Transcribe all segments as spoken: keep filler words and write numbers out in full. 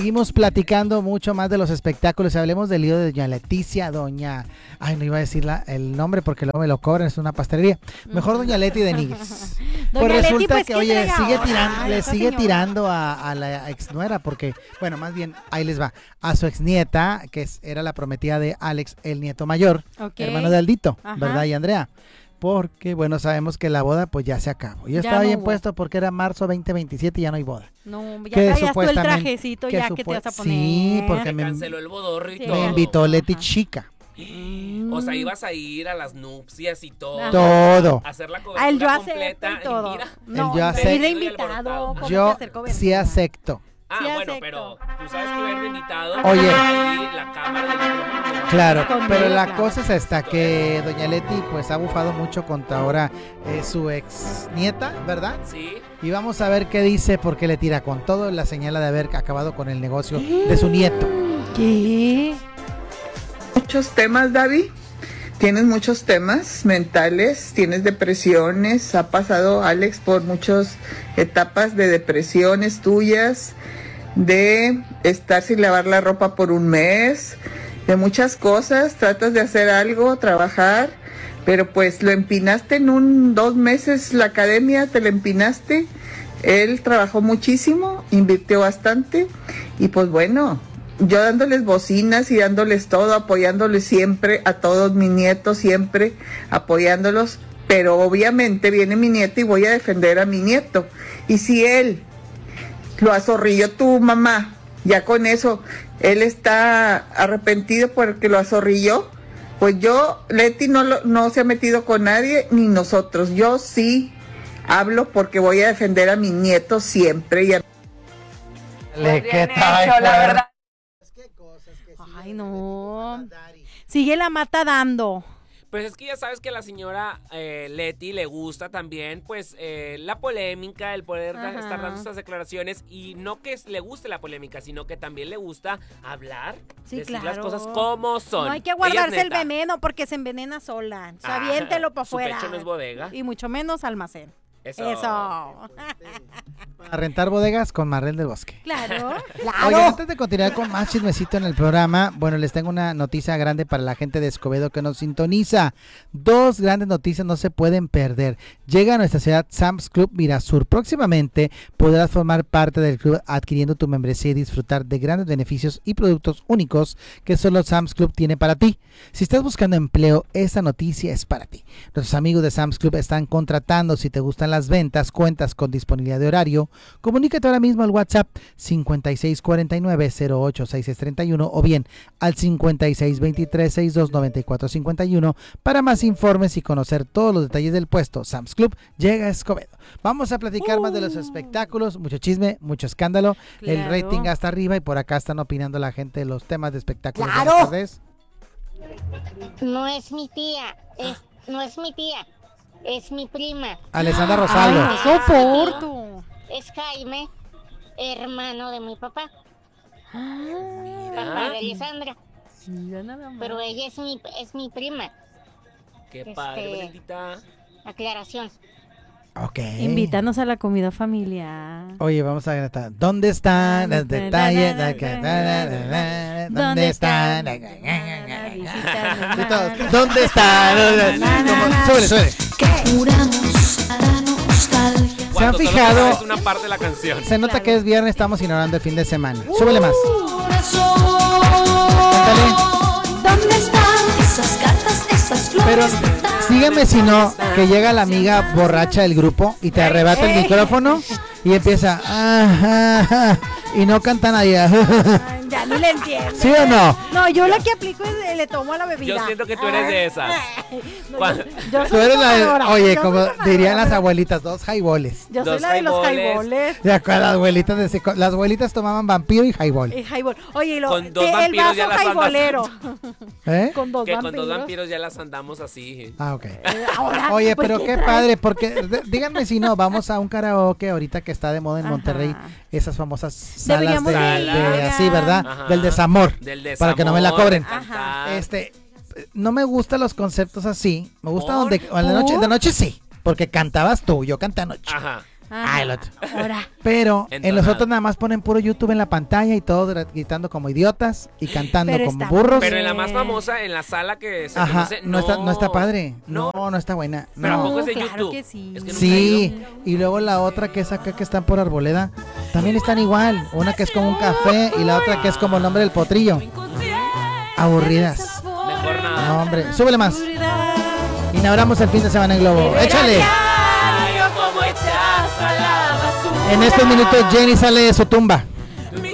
Seguimos platicando mucho más de los espectáculos. Hablemos del lío de doña Leticia, doña... Ay, no iba a decir la, el nombre porque luego me lo cobran, es una pastelería. Mejor doña Leti de Nigues. Pues Doña resulta Leti, pues, que, ¿qué oye, entrega sigue ahora? tirando, Ay, le esta sigue señora. tirando a, a la exnuera porque, bueno, más bien, ahí les va. A su exnieta, que es, era la prometida de Alex, el nieto mayor, Ok. hermano de Aldito, Ajá. ¿verdad? Y Andrea. Porque, bueno, sabemos que la boda pues ya se acabó. Yo Ya estaba no bien hubo. puesto porque era marzo veinte veintisiete y ya no hay boda. No, ya Que traías tú el supuestamente- trajecito que ya que te supue- vas a poner. Sí, porque Que me, canceló el bodorrio y Sí. todo. me invitó Leti Ajá. Chica. Mm. O sea, ibas a ir a las nupcias y todo. Ajá. Todo. A hacer la Ah, cobertura el yo acepto completa. y todo. Mira. No, El yo acepto. ir de Y invitado. alborotado. ¿cómo Yo que hacer cobertura? sí acepto. Ah, Sí, bueno, acepto. pero tú sabes que haber invitado. Oye. Ahí la cámara del micrófono. Claro, Escondido, pero la claro. cosa es esta, que doña Leti pues ha bufado mucho contra ahora eh, su ex nieta, ¿verdad? Sí. Y vamos a ver qué dice porque le tira con todo, la señala de haber acabado con el negocio de su nieto. ¿Qué? Muchos temas, David. Tienes muchos temas mentales, tienes depresiones. Ha pasado Alex por muchas etapas de depresiones tuyas, de estar sin lavar la ropa por un mes, de muchas cosas. Tratas de hacer algo, trabajar, pero pues lo empinaste en un dos meses la academia, te la empinaste. Él trabajó muchísimo, invirtió bastante y pues bueno, yo dándoles bocinas y dándoles todo, apoyándoles siempre, a todos mis nietos siempre, apoyándolos, pero obviamente viene mi nieto y voy a defender a mi nieto. Y si él lo azorrilló tu mamá, ya con eso, él está arrepentido porque lo azorrilló, pues yo, Leti no, lo- no se ha metido con nadie, ni nosotros, yo sí hablo porque voy a defender a mi nieto siempre y a Le, Bien hecho, la verdad. Ay, no. Sigue la mata dando. Pues es que ya sabes que a la señora eh, Leti le gusta también, pues, eh, la polémica, el poder da- Ajá. estar dando estas declaraciones. Y no que es- le guste la polémica, sino que también le gusta hablar, Sí, decir las claro. cosas como son. No hay que Ella es guardarse el neta. veneno porque se envenena sola. O sea, Ah, aviéntelo para su afuera. pecho no es bodega. Y mucho menos almacén. Eso. Eso. A rentar bodegas con Marrel del Bosque. Claro. Oigan, antes de continuar con más chismecito en el programa, bueno, les tengo una noticia grande para la gente de Escobedo que nos sintoniza. Dos grandes noticias no se pueden perder. Llega a nuestra ciudad Sam's Club Mirasur. Próximamente podrás formar parte del club adquiriendo tu membresía y disfrutar de grandes beneficios y productos únicos que solo Sam's Club tiene para ti. Si estás buscando empleo, esta noticia es para ti. Nuestros amigos de Sam's Club están contratando. Si te gustan las ventas, cuentas con disponibilidad de horario, comunícate ahora mismo al WhatsApp cincuenta y seis cuarenta y nueve cero ocho sesenta y seis treinta y uno o bien al cincuenta y seis veintitrés sesenta y dos noventa y cuatro cincuenta y uno para más informes y conocer todos los detalles del puesto. Sam's Club llega a Escobedo. Vamos a platicar Uh. más de los espectáculos, mucho chisme, mucho escándalo. El Claro. rating hasta arriba y por acá están opinando la gente de los temas de espectáculos. ¡Claro! Buenas tardes. No es mi tía, es, no es mi tía, es mi prima. Alessandra Ay, Rosaldo. no soporto. Es Jaime, hermano de mi papá, Ah, papá de Alessandra. mira nada más. Pero ella es mi, es mi prima. Qué Este- padre, Brendita. Aclaración. Ok. Invítanos a la comida familiar. Oye, vamos a ver. esta- ¿Dónde están los detalles? ¿Dónde están? Sí, todos. ¿Dónde están? Como- Súbele, súbele. ¿Se han Cuando solo te fijado? sabes una parte de la canción. Se nota que es viernes, estamos ignorando el fin de semana. Súbele más. Cántale. ¿Dónde están esas cartas, esas flores? Pero sígueme si no, que llega la amiga borracha del grupo y te arrebata el micrófono y empieza ah, ah, ah, y no canta nadie. Ay, ya ni le entiendo. ¿Sí o no? No, yo la que aplico es eh, le tomo a la bebida. Yo siento que tú eres de esas. No, Cuando- yo, yo Tú soy eres la de- tomadora, oye, yo como soy tomadora. dirían las abuelitas, dos highballs. Yo soy Dos la de los highballs. highballs. De acuerdo, las abuelitas, de seco- las abuelitas tomaban vampiro y highball. El highball. Oye, y lo, Con dos que el vampiros ya vaso las andas- highballero. ¿Eh? Con dos Que vampiros. con dos vampiros ya las andamos así. Ah, ok. Eh, ahora, Oye, pues, pero qué traes? padre, porque de- díganme si no, vamos a un karaoke ahorita que está de moda en Ajá. Monterrey, esas famosas salas Deberíamos de, de de ir, así, ¿verdad? Ajá. Del desamor. Del desamor, Para que no me la cobren. de cantar. Este, no me gustan los conceptos así. Me gusta ¿Por? donde en la noche, de noche sí, porque cantabas tú, yo canté anoche. Ajá. Ah, el otro. Ahora. Pero en Entonado. los otros nada más ponen puro YouTube en la pantalla y todos gra- gritando como idiotas y cantando Pero como está burros. Pero en la más Sí. famosa, en la sala que se Ajá, conoce, no, está, no está padre. No, No. no, está buena. Pero ¿a No. poco es de claro YouTube? que sí. Es que nunca he Sí, ido. y luego la otra que es acá que están por Arboleda, también están igual. Una que es como un café y la otra que es como el nombre del potrillo. Aburridas. Mejor nada. No, hombre, súbele más. Inauguramos el fin de semana en Globo. Échale. En estos minutos Jenny sale de su tumba. Tu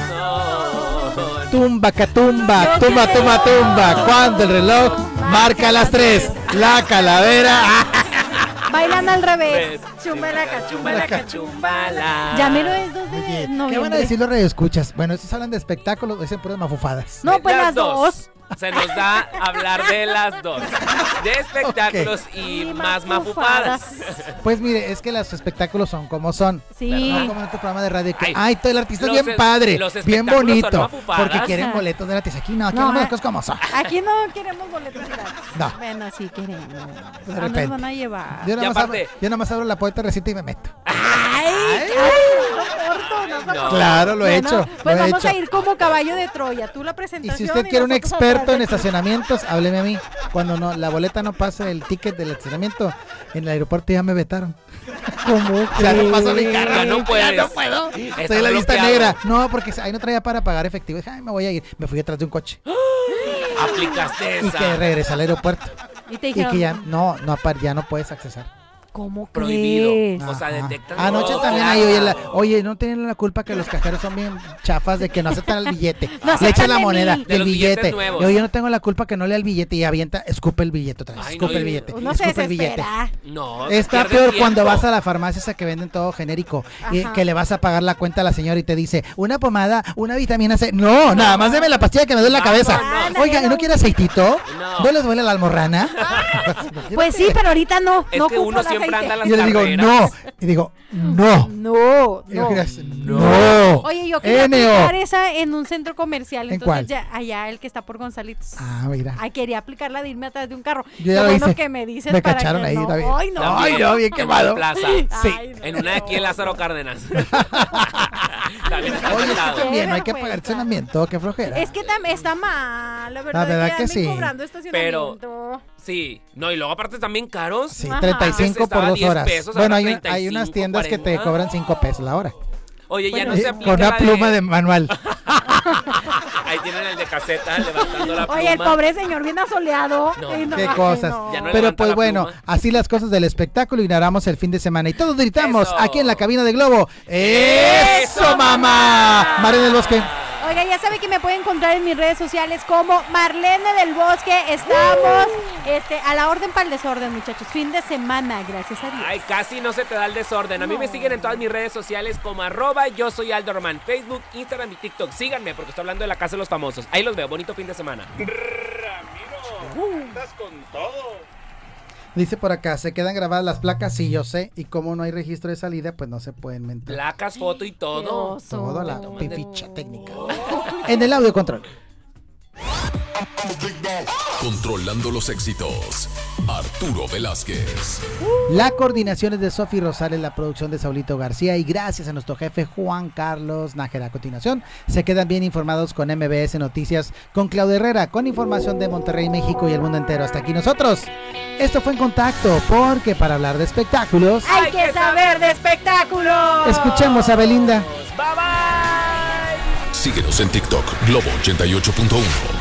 corazón. Tumba, catumba, tumba, tumba, tumba. Cuando el reloj marca las tres, la calavera. Bailando al revés. Ves. Chumbalaca, chumbalaca, chumbala. Chumbala. Ya mero es dos de Oye, ¿qué noviembre. van a decir los radioescuchas? Bueno, estos hablan de espectáculos, dicen puras mafufadas. No, pues las dos. Se nos da hablar de las dos. De espectáculos y, Y más mafufadas. mafupadas. Pues mire, es que los espectáculos son como son. Sí. No como en otro programa de radio que, Ay, ay, todo el artista es los bien es- padre, los bien espectáculos son bonito, mafufadas. porque quieren boletos de gratis. Aquí no, aquí No, no, las ah. cosas como son. Aquí no queremos boletos gratis. No. Bueno, sí queremos. De ¿A dónde repente. nos van a llevar? Yo nada, Y más abro, aparte- yo nada más abro la puerta recita y me meto. Ay, ay, no soporto, no soporto. No. Claro, lo he Bueno, hecho. Pues lo he vamos hecho. a ir como caballo de Troya. Tú la Y presentación. si usted quiere un nosotros experto atrás en de ti. estacionamientos, hábleme a mí. Cuando no la boleta no pasa el ticket del estacionamiento, en el aeropuerto ya me vetaron. ¿Cómo Ya no crees? paso mi carro. Ya no puedes. Ya no puedo. Está Estoy en la lista bloqueado. negra. No, porque ahí no traía para pagar efectivo. Dije, ay, me voy a ir. Me fui detrás de un coche. Aplicaste Y esa. que regresé al aeropuerto. Y te Y dijeron, que ya no, no, apar- ya no puedes accesar. ¿cómo Prohibido. crees? O sea, Ajá. detectan. Anoche todo. también ahí, oye, la- oye, no tienen la culpa que los cajeros son bien chafas de que no aceptan el billete. No Le aceptan echan la de moneda mí. De del los billetes billete. nuevos. Y oye, yo no tengo la culpa que no lea el billete y avienta, escupe el billete otra vez. Ay, escupe no, el y- billete. Uno se escupe el billete. desespera. No. Está pierdes peor tiempo. cuando vas a la farmacia esa que venden todo genérico y Ajá. que le vas a pagar la cuenta a la señora y te dice, una pomada, una vitamina C. No, nada más deme la pastilla que me duele la cabeza. Vámonos. Oiga, ¿y no quiere aceitito? No. ¿No le duele la almorrana? Pues sí, pero ahorita no. Es no que ocupo uno el siempre aceite. anda a las Y yo le digo, carreras. no. Y digo, no. No, Y yo no. quiero decir, no. Oye, yo quería N O. aplicar esa en un centro comercial. ¿En Entonces, cuál? ya, allá el que está por Gonzalitos. Ah, mira. Ay, quería aplicarla de irme atrás de un carro. Yo ya Qué lo bueno hice. que me dices Me para cacharon que ahí, no. está bien. Ay, no. Ay, no, bien En quemado. Plaza. Sí. Ay, no. En una de aquí en Lázaro Cárdenas. También está Oye, al lado. sí, también no hay que vergüenza. pagar estacionamiento, qué flojera. Es que también está mal, la verdad. La verdad ya que anden sí. cobrando estacionamiento. Sí. No, y luego aparte también caros. Sí, Ajá. treinta y cinco Estaba por dos diez horas. pesos, Bueno, ahora hay, treinta y hay unas cinco, tiendas que te cuarenta. cobran cinco pesos la hora. Oye, ya Bueno, no se Eh, aplica con una la pluma de manual. Ahí tienen el de caseta levantando la pluma. Oye, el pobre señor bien asoleado. No. Ay, Qué ay, cosas. no. Ya no Pero levanta pues la bueno, pluma. así las cosas del espectáculo, inauguramos el fin de semana y todos gritamos Eso. aquí en la cabina de Globo. ¡Eso, ¡Eso, mamá! mamá! Marlene del Bosque. Oiga, ya sabe que me pueden encontrar en mis redes sociales como Marlene del Bosque. Estamos este, a la orden para el desorden, muchachos. Fin de semana, gracias a Dios. Ay, casi no se te da el desorden. A mí me No. siguen en todas mis redes sociales como arroba yo soy Aldo Román, Facebook, Instagram y TikTok. Síganme porque estoy hablando de la casa de los famosos. Ahí los veo. Bonito fin de semana. Dice por acá, se quedan grabadas las placas, sí, yo sé. Y como no hay registro de salida, pues no se pueden mentir. Placas, foto y Qué todo. oso. Todo la ficha técnica. En el audio control. Controlando los éxitos, Arturo Velázquez. La coordinación es de Sofi Rosales, la producción de Saulito García y gracias a nuestro jefe Juan Carlos Nájera. A continuación, se quedan bien informados con M B S Noticias, con Claudia Herrera, con información de Monterrey, México y el mundo entero. Hasta aquí nosotros. Esto fue En Contacto, porque para hablar de espectáculos, Hay que saber de espectáculos. escuchemos a Belinda. Bye bye. Síguenos en TikTok, Globo ochenta y ocho punto uno.